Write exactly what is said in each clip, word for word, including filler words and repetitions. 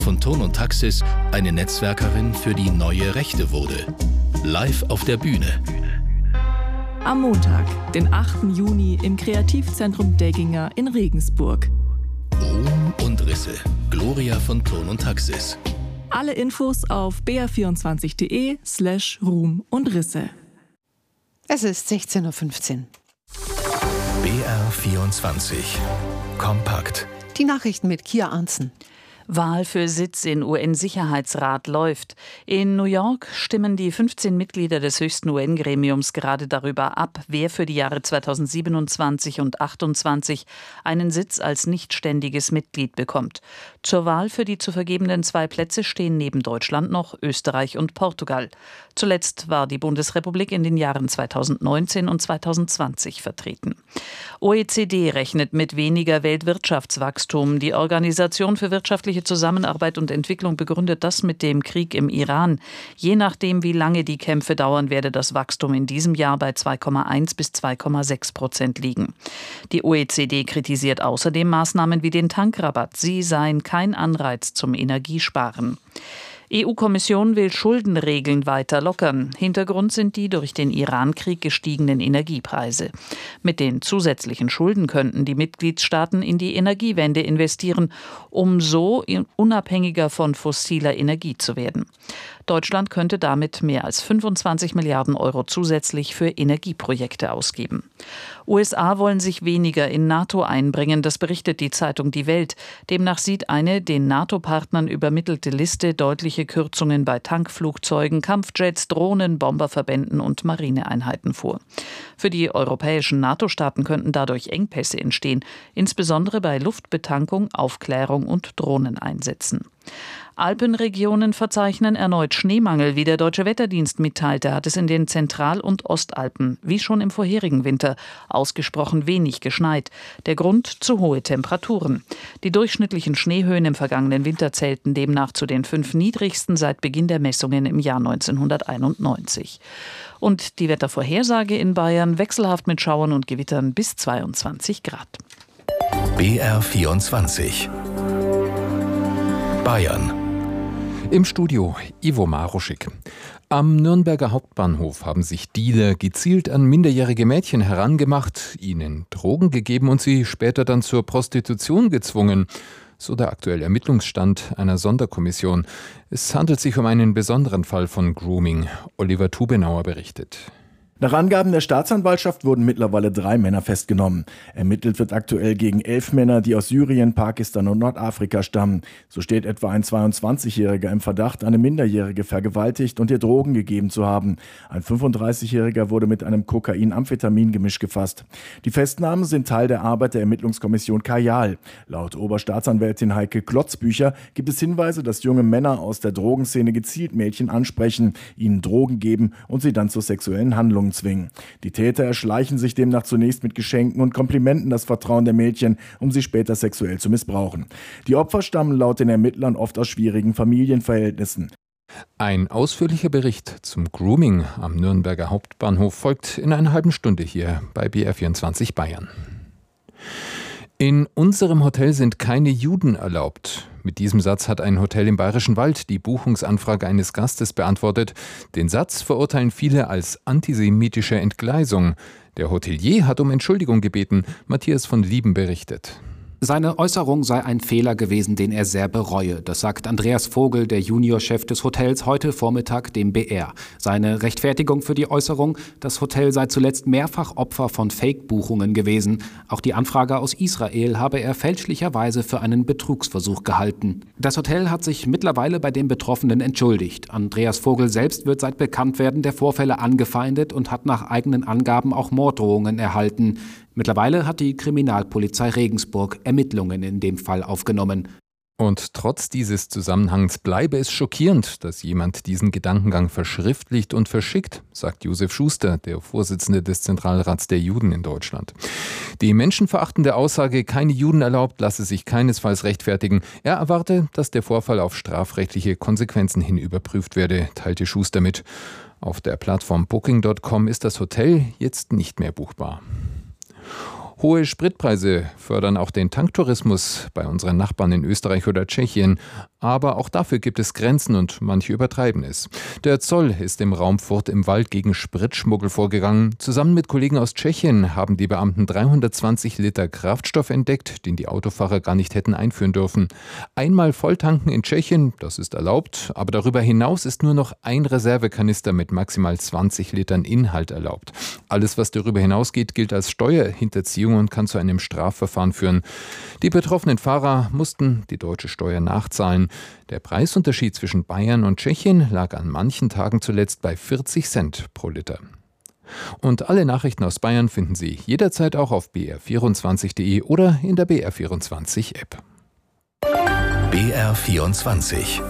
von Ton und Taxis eine Netzwerkerin für die neue Rechte wurde. Live auf der Bühne. Am Montag, den achten Juni im Kreativzentrum Degginger in Regensburg. Ruhm und Risse. Gloria von Ton und Taxis. Alle Infos auf b r vierundzwanzig punkt de slash Ruhm und Risse. Es ist sechzehn Uhr fünfzehn. B R vierundzwanzig. Kompakt. Die Nachrichten mit Kia Arntzen. Wahl für Sitz in U N-Sicherheitsrat läuft. In New York stimmen die fünfzehn Mitglieder des höchsten U N-Gremiums gerade darüber ab, wer für die Jahre zweitausendsiebenundzwanzig und achtundzwanzig einen Sitz als nichtständiges Mitglied bekommt. Zur Wahl für die zu vergebenden zwei Plätze stehen neben Deutschland noch Österreich und Portugal. Zuletzt war die Bundesrepublik in den Jahren zweitausendneunzehn und zweitausendzwanzig vertreten. O E C D rechnet mit weniger Weltwirtschaftswachstum. Die Organisation für wirtschaftliche Zusammenarbeit und Entwicklung begründet das mit dem Krieg im Iran. Je nachdem, wie lange die Kämpfe dauern, werde das Wachstum in diesem Jahr bei zwei Komma eins bis zwei Komma sechs Prozent liegen. Die O E C D kritisiert außerdem Maßnahmen wie den Tankrabatt. Sie seien kein Anreiz zum Energiesparen. E U-Kommission will Schuldenregeln weiter lockern. Hintergrund sind die durch den Iran-Krieg gestiegenen Energiepreise. Mit den zusätzlichen Schulden könnten die Mitgliedstaaten in die Energiewende investieren, um so unabhängiger von fossiler Energie zu werden. Deutschland könnte damit mehr als fünfundzwanzig Milliarden Euro zusätzlich für Energieprojekte ausgeben. U S A wollen sich weniger in NATO einbringen, das berichtet die Zeitung Die Welt. Demnach sieht eine den NATO-Partnern übermittelte Liste deutliche Kürzungen bei Tankflugzeugen, Kampfjets, Drohnen, Bomberverbänden und Marineeinheiten vor. Für die europäischen NATO-Staaten könnten dadurch Engpässe entstehen, insbesondere bei Luftbetankung, Aufklärung und Drohneneinsätzen. Alpenregionen verzeichnen erneut Schneemangel. Wie der Deutsche Wetterdienst mitteilte, hat es in den Zentral- und Ostalpen, wie schon im vorherigen Winter, ausgesprochen wenig geschneit. Der Grund: zu hohe Temperaturen. Die durchschnittlichen Schneehöhen im vergangenen Winter zählten demnach zu den fünf niedrigsten seit Beginn der Messungen im Jahr neunzehnhunderteinundneunzig. Und die Wettervorhersage in Bayern: wechselhaft mit Schauern und Gewittern bis zweiundzwanzig Grad. B R vierundzwanzig. Bayern. Im Studio Ivo Maruschik. Am Nürnberger Hauptbahnhof haben sich Dealer gezielt an minderjährige Mädchen herangemacht, ihnen Drogen gegeben und sie später dann zur Prostitution gezwungen. So der aktuelle Ermittlungsstand einer Sonderkommission. Es handelt sich um einen besonderen Fall von Grooming. Oliver Tubenauer berichtet. Nach Angaben der Staatsanwaltschaft wurden mittlerweile drei Männer festgenommen. Ermittelt wird aktuell gegen elf Männer, die aus Syrien, Pakistan und Nordafrika stammen. So steht etwa ein zweiundzwanzigjähriger im Verdacht, eine Minderjährige vergewaltigt und ihr Drogen gegeben zu haben. Ein fünfunddreißigjähriger wurde mit einem Kokain-Amphetamin-Gemisch gefasst. Die Festnahmen sind Teil der Arbeit der Ermittlungskommission Kajal. Laut Oberstaatsanwältin Heike Klotzbücher gibt es Hinweise, dass junge Männer aus der Drogenszene gezielt Mädchen ansprechen, ihnen Drogen geben und sie dann zu sexuellen Handlungen zwingen. Die Täter erschleichen sich demnach zunächst mit Geschenken und Komplimenten das Vertrauen der Mädchen, um sie später sexuell zu missbrauchen. Die Opfer stammen laut den Ermittlern oft aus schwierigen Familienverhältnissen. Ein ausführlicher Bericht zum Grooming am Nürnberger Hauptbahnhof folgt in einer halben Stunde hier bei B R vierundzwanzig Bayern. In unserem Hotel sind keine Juden erlaubt. Mit diesem Satz hat ein Hotel im Bayerischen Wald die Buchungsanfrage eines Gastes beantwortet. Den Satz verurteilen viele als antisemitische Entgleisung. Der Hotelier hat um Entschuldigung gebeten. Matthias von Lieben berichtet. Seine Äußerung sei ein Fehler gewesen, den er sehr bereue. Das sagt Andreas Vogel, der Juniorchef des Hotels, heute Vormittag dem B R. Seine Rechtfertigung für die Äußerung: Das Hotel sei zuletzt mehrfach Opfer von Fake-Buchungen gewesen. Auch die Anfrage aus Israel habe er fälschlicherweise für einen Betrugsversuch gehalten. Das Hotel hat sich mittlerweile bei den Betroffenen entschuldigt. Andreas Vogel selbst wird seit Bekanntwerden der Vorfälle angefeindet und hat nach eigenen Angaben auch Morddrohungen erhalten. Mittlerweile hat die Kriminalpolizei Regensburg Ermittlungen in dem Fall aufgenommen. Und trotz dieses Zusammenhangs bleibe es schockierend, dass jemand diesen Gedankengang verschriftlicht und verschickt, sagt Josef Schuster, der Vorsitzende des Zentralrats der Juden in Deutschland. Die menschenverachtende Aussage, keine Juden erlaubt, lasse sich keinesfalls rechtfertigen. Er erwarte, dass der Vorfall auf strafrechtliche Konsequenzen hin überprüft werde, teilte Schuster mit. Auf der Plattform Booking Punkt com ist das Hotel jetzt nicht mehr buchbar. Hohe Spritpreise fördern auch den Tanktourismus bei unseren Nachbarn in Österreich oder Tschechien. Aber auch dafür gibt es Grenzen und manche übertreiben es. Der Zoll ist im Raum Furt im Wald gegen Spritschmuggel vorgegangen. Zusammen mit Kollegen aus Tschechien haben die Beamten dreihundertzwanzig Liter Kraftstoff entdeckt, den die Autofahrer gar nicht hätten einführen dürfen. Einmal volltanken in Tschechien, das ist erlaubt, aber darüber hinaus ist nur noch ein Reservekanister mit maximal zwanzig Litern Inhalt erlaubt. Alles, was darüber hinausgeht, gilt als Steuerhinterziehung und kann zu einem Strafverfahren führen. Die betroffenen Fahrer mussten die deutsche Steuer nachzahlen. Der Preisunterschied zwischen Bayern und Tschechien lag an manchen Tagen zuletzt bei vierzig Cent pro Liter. Und alle Nachrichten aus Bayern finden Sie jederzeit auch auf b r vierundzwanzig punkt de oder in der B R vierundzwanzig App. B R vierundzwanzig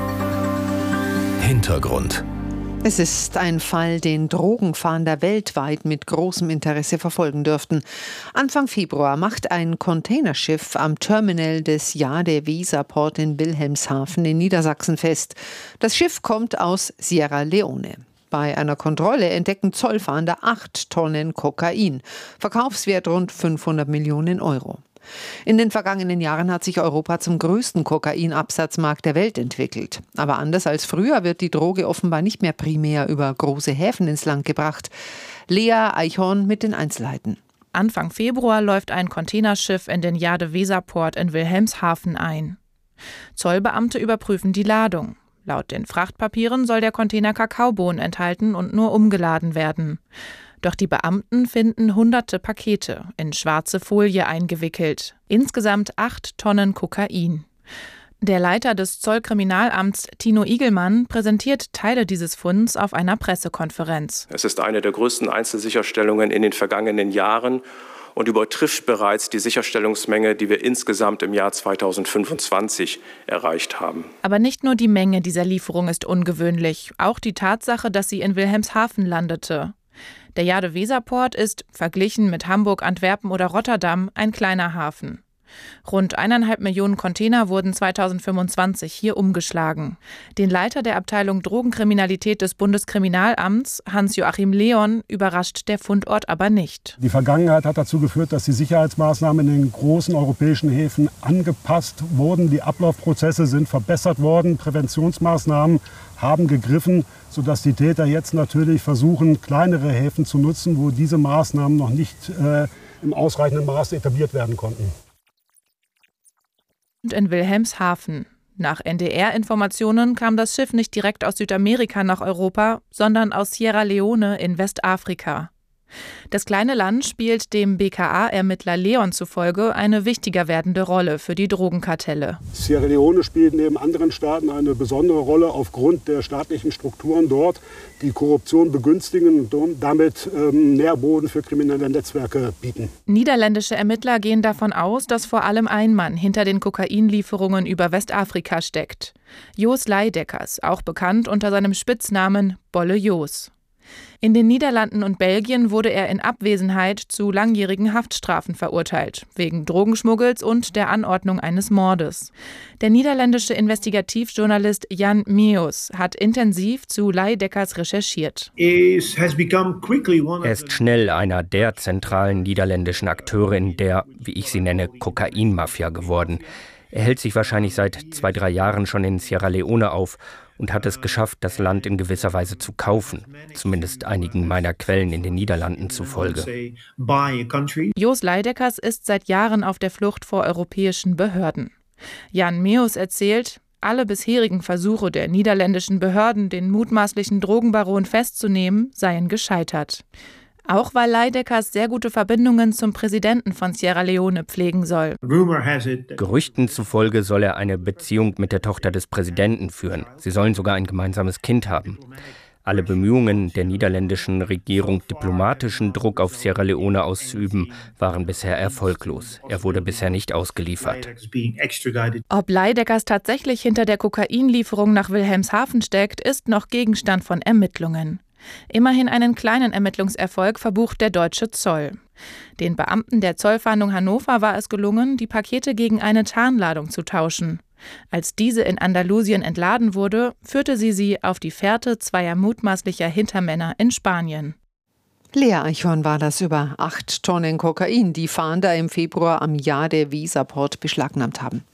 Hintergrund. Es ist ein Fall, den Drogenfahnder weltweit mit großem Interesse verfolgen dürften. Anfang Februar macht ein Containerschiff am Terminal des Jade-Weser-Port in Wilhelmshaven in Niedersachsen fest. Das Schiff kommt aus Sierra Leone. Bei einer Kontrolle entdecken Zollfahnder acht Tonnen Kokain. Verkaufswert rund fünfhundert Millionen Euro. In den vergangenen Jahren hat sich Europa zum größten Kokainabsatzmarkt der Welt entwickelt. Aber anders als früher wird die Droge offenbar nicht mehr primär über große Häfen ins Land gebracht. Lea Eichhorn mit den Einzelheiten. Anfang Februar läuft ein Containerschiff in den Jade-Weser-Port in Wilhelmshaven ein. Zollbeamte überprüfen die Ladung. Laut den Frachtpapieren soll der Container Kakaobohnen enthalten und nur umgeladen werden. Doch die Beamten finden hunderte Pakete in schwarze Folie eingewickelt. Insgesamt acht Tonnen Kokain. Der Leiter des Zollkriminalamts, Tino Igelmann, präsentiert Teile dieses Funds auf einer Pressekonferenz. Es ist eine der größten Einzelsicherstellungen in den vergangenen Jahren und übertrifft bereits die Sicherstellungsmenge, die wir insgesamt im Jahr zweitausendfünfundzwanzig erreicht haben. Aber nicht nur die Menge dieser Lieferung ist ungewöhnlich, auch die Tatsache, dass sie in Wilhelmshaven landete. Der Jade-Weser-Port ist, verglichen mit Hamburg, Antwerpen oder Rotterdam, ein kleiner Hafen. Rund eineinhalb Millionen Container wurden zweitausendfünfundzwanzig hier umgeschlagen. Den Leiter der Abteilung Drogenkriminalität des Bundeskriminalamts, Hans-Joachim Leon, überrascht der Fundort aber nicht. Die Vergangenheit hat dazu geführt, dass die Sicherheitsmaßnahmen in den großen europäischen Häfen angepasst wurden. Die Ablaufprozesse sind verbessert worden, Präventionsmaßnahmen haben gegriffen, sodass die Täter jetzt natürlich versuchen, kleinere Häfen zu nutzen, wo diese Maßnahmen noch nicht äh, im ausreichenden Maße etabliert werden konnten. Und in Wilhelmshaven. Nach N D R-Informationen kam das Schiff nicht direkt aus Südamerika nach Europa, sondern aus Sierra Leone in Westafrika. Das kleine Land spielt dem B K A-Ermittler Leon zufolge eine wichtiger werdende Rolle für die Drogenkartelle. Sierra Leone spielt neben anderen Staaten eine besondere Rolle aufgrund der staatlichen Strukturen dort, die Korruption begünstigen und damit ähm, Nährboden für kriminelle Netzwerke bieten. Niederländische Ermittler gehen davon aus, dass vor allem ein Mann hinter den Kokainlieferungen über Westafrika steckt. Jos Leideckers, auch bekannt unter seinem Spitznamen Bolle Jos. In den Niederlanden und Belgien wurde er in Abwesenheit zu langjährigen Haftstrafen verurteilt, wegen Drogenschmuggels und der Anordnung eines Mordes. Der niederländische Investigativjournalist Jan Meus hat intensiv zu Leideckers recherchiert. Er ist schnell einer der zentralen niederländischen Akteure in der, wie ich sie nenne, Kokainmafia geworden. Er hält sich wahrscheinlich seit zwei, drei Jahren schon in Sierra Leone auf und hat es geschafft, das Land in gewisser Weise zu kaufen, zumindest einigen meiner Quellen in den Niederlanden zufolge. Jos Leideckers ist seit Jahren auf der Flucht vor europäischen Behörden. Jan Meus erzählt, alle bisherigen Versuche der niederländischen Behörden, den mutmaßlichen Drogenbaron festzunehmen, seien gescheitert. Auch weil Leideckers sehr gute Verbindungen zum Präsidenten von Sierra Leone pflegen soll. Gerüchten zufolge soll er eine Beziehung mit der Tochter des Präsidenten führen. Sie sollen sogar ein gemeinsames Kind haben. Alle Bemühungen der niederländischen Regierung, diplomatischen Druck auf Sierra Leone auszuüben, waren bisher erfolglos. Er wurde bisher nicht ausgeliefert. Ob Leideckers tatsächlich hinter der Kokainlieferung nach Wilhelmshaven steckt, ist noch Gegenstand von Ermittlungen. Immerhin einen kleinen Ermittlungserfolg verbucht der deutsche Zoll. Den Beamten der Zollfahndung Hannover war es gelungen, die Pakete gegen eine Tarnladung zu tauschen. Als diese in Andalusien entladen wurde, führte sie sie auf die Fährte zweier mutmaßlicher Hintermänner in Spanien. Lea Eichhorn war das über acht Tonnen Kokain, die Fahnder im Februar am Jahr der Weserport beschlagnahmt haben.